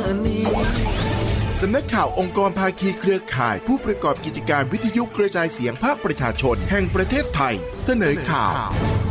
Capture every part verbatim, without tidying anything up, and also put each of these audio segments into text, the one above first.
นีสำนักข่าวองค์กรภาคีเครือข่ายผู้ประกอบกิจการวิทยุกระจายเสียงภาคประชาชนแห่งประเทศไทยเสนอข่าว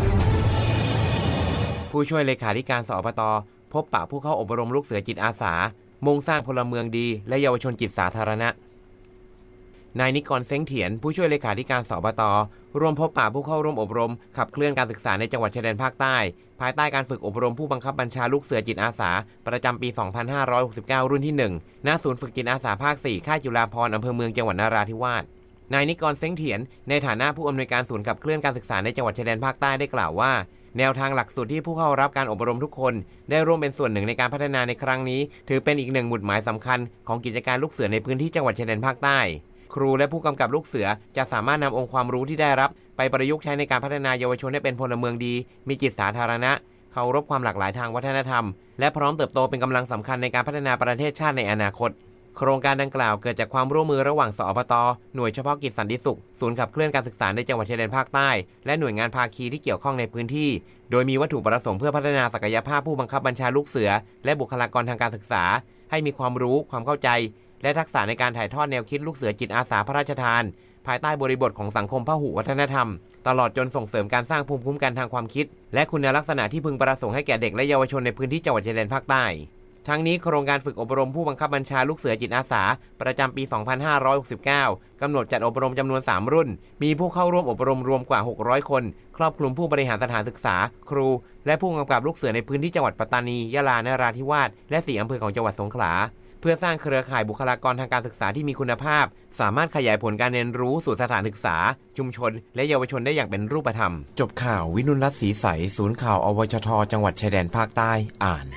ผู้ช่วยเลขาธิการสอปต.พบปะผู้เข้าอบรมลูกเสือจิตอาสามุ่งสร้างพลเมืองดีและเยาวชนจิตสาธารณะนายนิกรเซ้งเถียนผู้ช่วยเลขาธิการสอปต.ร่วมพบปะผู้เข้าร่วมอบรมขับเคลื่อนการศึกษาในจังหวัดชายแดนภาคใต้ภายใต้การฝึกอบรมผู้บังคับบัญชาลูกเสือจิตอาสาประจำปี สองพันห้าร้อยหกสิบเก้า รุ่นที่ หนึ่ง ณ ศูนย์ฝึกจิตอาสาภาค สี่ ค่ายจุฬาภรณ์อำเภอเมืองจังหวัดนราธิวาสนายนิกรเซ้งเถียนในฐานะผู้อำนวยการศูนย์ขับเคลื่อนการศึกษาในจังหวัดชายแดนภาคใต้ได้กล่าวว่าแนวทางหลักสูตรที่ผู้เข้ารับการอบรมทุกคนได้ร่วมเป็นส่วนหนึ่งในการพัฒนาในครั้งนี้ถือเป็นอีกหนึ่งหมุดหมายสำคัญของกิจการลูกเสือในพื้นที่จังหวัดชายแดนภาคใต้ครูและผู้กำกับลูกเสือจะสามารถนำองค์ความรู้ที่ได้รับไปประยุกต์ใช้ในการพัฒนาเยาวชนให้เป็นพลเมืองดีมีจิตสาธารณะเคารพความหลากหลายทางวัฒนธรรมและพร้อมเติบโตเป็นกำลังสำคัญในการพัฒนาประเทศชาติในอนาคตโครงการดังกล่าวเกิดจากความร่วมมือระหว่างสอปต.หน่วยเฉพาะกิจสันติสุขศูนย์ขับเคลื่อนการศึกษาในจังหวัดชายแดนภาคใต้และหน่วยงานภาคีที่เกี่ยวข้องในพื้นที่โดยมีวัตถุประสงค์เพื่อพัฒนาศักยภาพผู้บังคับบัญชาลูกเสือและบุคลากรทางการศึกษาให้มีความรู้ความเข้าใจและทักษะในการถ่ายทอดแนวคิดลูกเสือจิตอาสาพระราชทานภายใต้บริบทของสังคมพหุวัฒนธรรมตลอดจนส่งเสริมการสร้างภูมิคุ้มกันทางความคิดและคุณลักษณะที่พึงประสงค์ให้แก่เด็กและเยาวชนในพื้นที่จังหวัดชายแดนภาคใต้ทั้งนี้โครงการฝึกอบรมผู้บังคับบัญชาลูกเสือจิตอาสาประจำปี สองพันห้าร้อยหกสิบเก้า กำหนดจัดอบรมจำนวนสามรุ่นมีผู้เข้าร่วมอบรมรวมกว่าหกร้อยคนครอบคลุมผู้บริหารสถานศึกษาครูและผู้กำกับลูกเสือในพื้นที่จังหวัดปัตตานียะลานราธิวาสและสี่อำเภอของจังหวัดสงขลาเพื่อสร้างเครือข่ายบุคลากรทางการศึกษาที่มีคุณภาพสามารถขยายผลการเรียนรู้สู่สถานศึกษาชุมชนและเยาวชนได้อย่างเป็นรูปธรรมจบข่าววินุรัตน์ศรีใสศูนย์ข่าวอวชทจังหวัดชายแดนภาคใต้อ่าน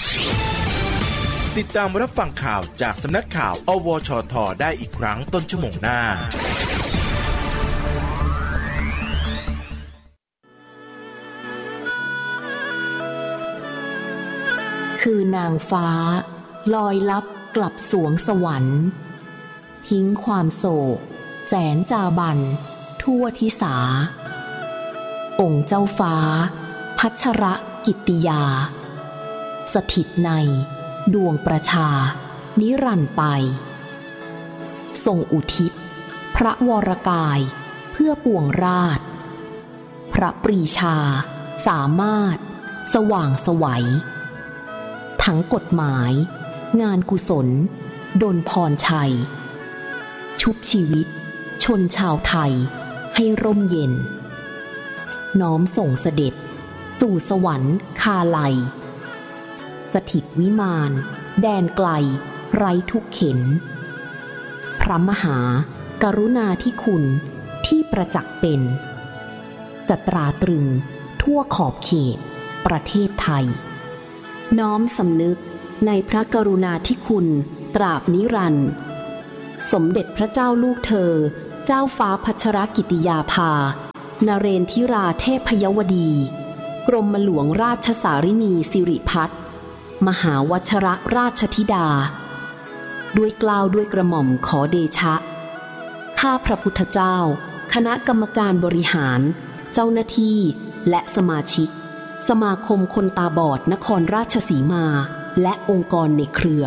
ติดตามรับฟังข่าวจากสำนักข่าวอวชทได้อีกครั้งต้นชั่วโมงหน้าคือนางฟ้าลอยลับกลับสวงสวรรค์ทิ้งความโศกแสนจาบันทั่วทิสาองค์เจ้าฟ้าพัชรกิตติยาสถิตในดวงประชานิรันดร์ไปทรงอุทิศพระวรกายเพื่อปวงราชพระปรีชาสามารถสว่างไสวทั้งกฎหมายงานกุศลดลพรชัยชุบชีวิตชนชาวไทยให้ร่มเย็นน้อมส่งเสด็จสู่สวรรค์คาไลสถิตวิมานแดนไกลไร้ทุกเข็ญพระมหากรุณาธิคุณที่ประจักษ์เป็นจะตราตรึงทั่วขอบเขตประเทศไทยน้อมสำนึกในพระกรุณาธิคุณตราบนิรันดร์สมเด็จพระเจ้าลูกเธอเจ้าฟ้าพัชรกิติยาภานเรนทิราเทพยวดีกรมหลวงราชสารินีสิริพัฒน์มหาวชรราชธิดาด้วยเกล้าด้วยกระหม่อมขอเดชะข้าพระพุทธเจ้าคณะกรรมการบริหารเจ้าหน้าที่และสมาชิกสมาคมคนตาบอดนครราชสีมาและองค์กรในเครือ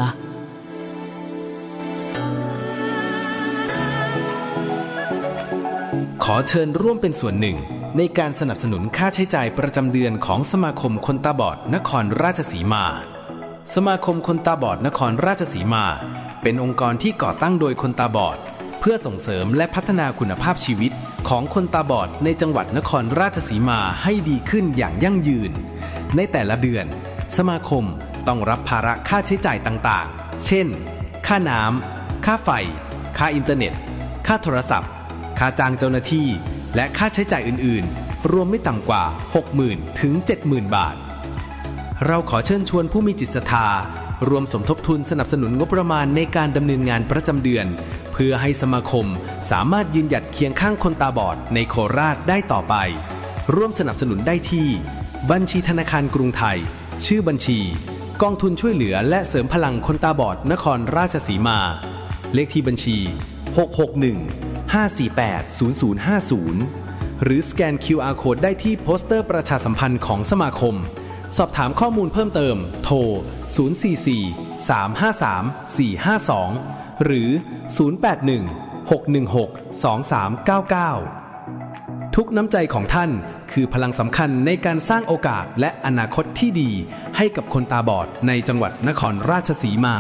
ขอเชิญร่วมเป็นส่วนหนึ่งในการสนับสนุนค่าใช้จ่ายประจำเดือนของสมาคมคนตาบอดนครราชสีมาสมาคมคนตาบอดนครราชสีมาเป็นองค์กรที่ก่อตั้งโดยคนตาบอดเพื่อส่งเสริมและพัฒนาคุณภาพชีวิตของคนตาบอดในจังหวัดนครราชสีมาให้ดีขึ้นอย่างยั่งยืนในแต่ละเดือนสมาคมต้องรับภาระค่าใช้จ่ายต่างๆเช่นค่าน้ำค่าไฟค่าอินเทอร์เน็ตค่าโทรศัพท์ค่าจ้างเจ้าหน้าที่และค่าใช้จ่ายอื่นๆรวมไม่ต่ำกว่า หกหมื่น ถึง เจ็ดหมื่น บาทเราขอเชิญชวนผู้มีจิตศรัทธารวมสมทบทุนสนับสนุนงบประมาณในการดำเนินงานประจำเดือนเพื่อให้สมาคมสามารถยืนหยัดเคียงข้างคนตาบอดในโคราชได้ต่อไปร่วมสนับสนุนได้ที่บัญชีธนาคารกรุงไทยชื่อบัญชีกองทุนช่วยเหลือและเสริมพลังคนตาบอดนครราชสีมาเลขที่บัญชีหก หก หนึ่ง ห้า สี่ แปด ศูนย์ ศูนย์ ห้า ศูนย์หรือสแกน คิว อาร์ Code ได้ที่โปสเตอร์ประชาสัมพันธ์ของสมาคมสอบถามข้อมูลเพิ่มเติมโทรศูนย์ สี่ สี่ สาม ห้า สาม สี่ ห้า สองหรือศูนย์ แปด หนึ่ง หก หนึ่ง หก สอง สาม เก้า เก้าทุกน้ำใจของท่านคือพลังสำคัญในการสร้างโอกาสและอนาคตที่ดีให้กับคนตาบอดในจังหวัดนครราชสีมา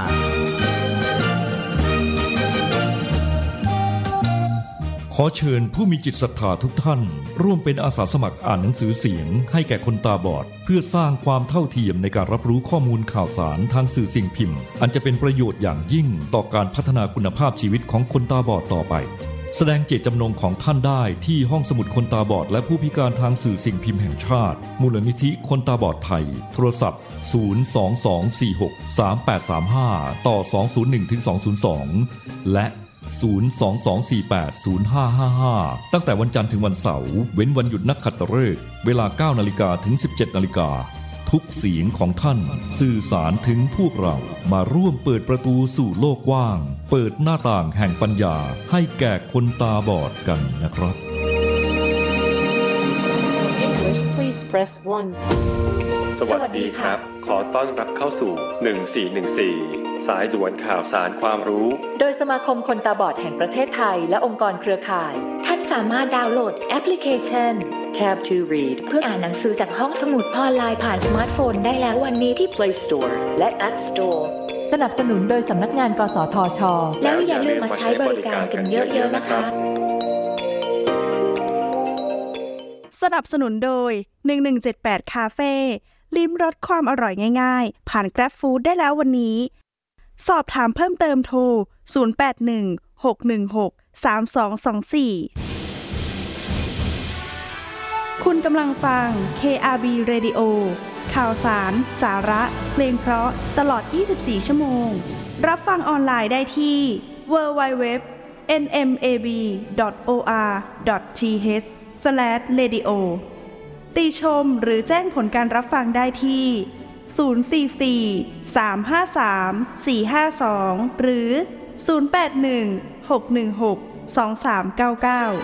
ขอเชิญผู้มีจิตศรัทธาทุกท่านร่วมเป็นอาสาสมัครอ่านหนังสือเสียงให้แก่คนตาบอดเพื่อสร้างความเท่าเทียมในการรับรู้ข้อมูลข่าวสารทางสื่อสิ่งพิมพ์อันจะเป็นประโยชน์อย่างยิ่งต่อการพัฒนาคุณภาพชีวิตของคนตาบอดต่อไปแสดงเจตจำนงของท่านได้ที่ห้องสมุดคนตาบอดและผู้พิการทางสื่อสิ่งพิมพ์แห่งชาติมูลนิธิคนตาบอดไทยโทรศัพท์ศูนย์ สอง สอง สี่ หก สาม แปด สาม ห้าต่อสอง ศูนย์ หนึ่ง ถึง สอง ศูนย์ สองและศูนย์ สอง สอง สี่ แปด ศูนย์ ห้า ห้า ห้าตั้งแต่วันจันทร์ถึงวันเสาร์เว้นวันหยุดนักขัตฤกษ์เวลา เก้า นาฬิกาถึง สิบเจ็ด นาฬิกาทุกเสียงของท่านสื่อสารถึงพวกเรามาร่วมเปิดประตูสู่โลกกว้างเปิดหน้าต่างแห่งปัญญาให้แก่คนตาบอดกันนะครับ English please press one สวัสดีครับขอต้อนรับเข้าสู่หนึ่งสี่หนึ่งสี่สายด่วนข่าวสารความรู้โดยสมาคมคนตาบอดแห่งประเทศไทยและองค์กรเครือข่ายท่านสามารถดาวน์โหลดแอปพลิเคชัน Tab to Read เพื่ออ่านหนังสือจากห้องสมุดออนไลน์ผ่านสมาร์ทโฟนได้แล้ววันนี้ที่ Play Store และ App Store สนับสนุนโดยสำนักงานกสทช. แล้วอย่าลืมมาใช้บริการกันเยอะๆนะคะสนับสนุนโดยหนึ่งหนึ่งเจ็ดแปดคาเฟ่ลิ้มรสความอร่อยง่ายๆผ่าน Grab Food ได้แล้ววันนี้สอบถามเพิ่มเติมโทรศูนย์ แปด หนึ่ง หก หนึ่ง หก สาม สอง สอง สี่คุณกำลังฟัง เค อาร์ บี Radio ข่าวสารสาระเพลงเพราะตลอดยี่สิบสี่ชั่วโมงรับฟังออนไลน์ได้ที่ ดับเบิลยู ดับเบิลยู ดับเบิลยู ดอท เอ็น เอ็ม เอ บี ดอท โอ อาร์ ดอท ที เอช สแลช เรดิโอ ติชมหรือแจ้งผลการรับฟังได้ที่ศูนย์ สี่ สี่ สาม ห้า สาม สี่ ห้า สองหรือศูนย์ แปด หนึ่ง หก หนึ่ง หก สอง สาม เก้า เก้า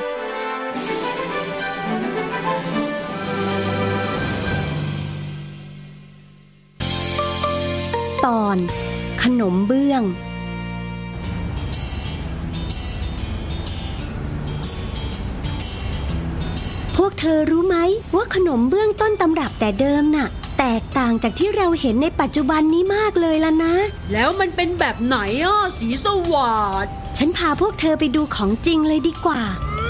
ตอนขนมเบื้องพวกเธอรู้ไหมว่าขนมเบื้องต้นตำรับแต่เดิมน่ะแตกต่างจากที่เราเห็นในปัจจุบันนี้มากเลยล่ะนะแล้วมันเป็นแบบไหนอ่ะสีสวัสดิ์ฉันพาพวกเธอไปดูของจริงเลยดีกว่า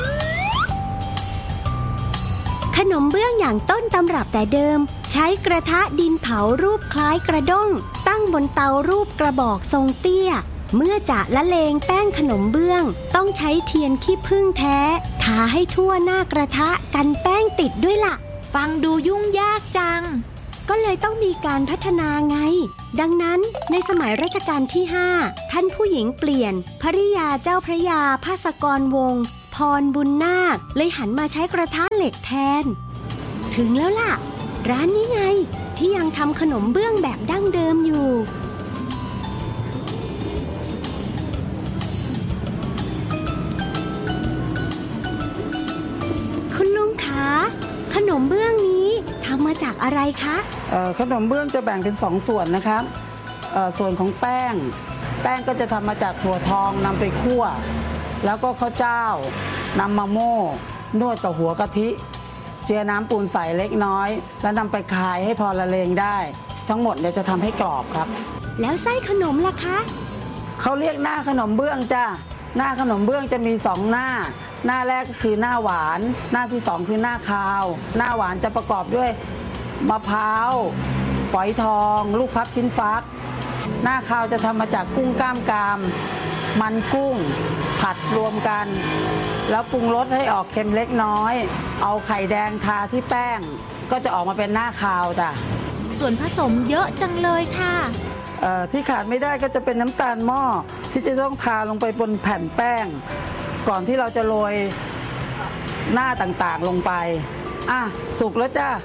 ขนมเบื้องอย่างต้นตำรับแต่เดิมใช้กระทะดินเผารูปคล้ายกระด้งตั้งบนเตารูปกระบอกทรงเตี้ยเมื่อจะละเลงแป้งขนมเบื้องต้องใช้เทียนขี้ผึ้งแท้ทาให้ทั่วหน้ากระทะกันแป้งติดด้วยล่ะฟังดูยุ่งยากจังก็เลยต้องมีการพัฒนาไงดังนั้นในสมัยรัชกาลที่ห้าท่านผู้หญิงเปลี่ยนภริยาเจ้าพระยาภาสกรวงศ์พรบุญนาคเลยหันมาใช้กระทะเหล็กแทนถึงแล้วล่ะร้านนี้ไงที่ยังทำขนมเบื้องแบบดั้งเดิมอยู่คุณลุงคะขนมเบื้องนี้ทำมาจากอะไรคะเอ่อขนมเบื้องจะแบ่งเป็นสองส่วนนะครับเอ่อส่วนของแป้งแป้งก็จะทำมาจากถั่วทองนำไปคั่วแล้วก็ข้าวเจ้านำมาโม่นวดกับหัวกะทิเจียน้ำปูนใสเล็กน้อยแล้วนำไปคายให้พอละเลงได้ทั้งหมดเนี่ยจะทำให้กรอบครับแล้วไส้ขนมล่ะคะเขาเรียกหน้าขนมเบื้องจ้ะหน้าขนมเบื้องจะมีสองหน้าหน้าแรกก็คือหน้าหวานหน้าที่สองคือหน้าคาวหน้าหวานจะประกอบด้วยมะพร้าวฝอยทองลูกพับชิ้นฟักหน้าคาวจะทำมาจากกุ้งกล้ามกรามมันกุ้งผัดรวมกันแล้วปรุงรสให้ออกเค็มเล็กน้อยเอาไข่แดงทาที่แป้งก็จะออกมาเป็นหน้าคาวจ้ะส่วนผสมเยอะจังเลยค่ะเอ่อที่ขาดไม่ได้ก็จะเป็นน้ำตาลหม้อที่จะต้องทาลงไปบนแผ่นแป้งก่อนที่เราจะโรยหน้าต่างๆลงไปอ่ะสุกแล้วจ้ะ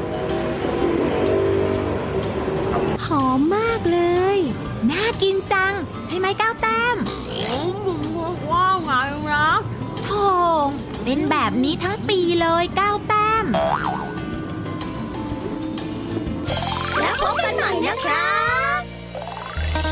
หอมมากเลยน่ากินจังใช่ไหมก้าวแต้มว้าวไงนะโธ่เป็นแบบนี้ทั้งปีเลยก้าวแต้มพบกันใหม่นะครับ